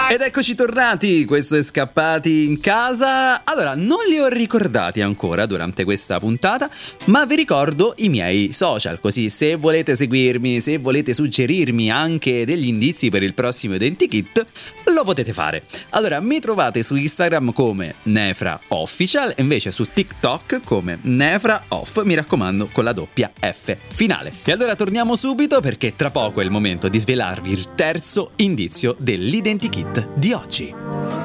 Ed eccoci tornati, questo è Scappati in casa. Allora, non li ho ricordati ancora durante questa puntata, ma vi ricordo i miei social, così se volete seguirmi, se volete suggerirmi anche degli indizi per il prossimo Identikit, lo potete fare. Allora, mi trovate su Instagram come Nefra Official e invece su TikTok come Nefra Off, mi raccomando con la doppia F finale. E allora torniamo subito perché tra poco è il momento di svelarvi il terzo indizio dell'Identikit di oggi.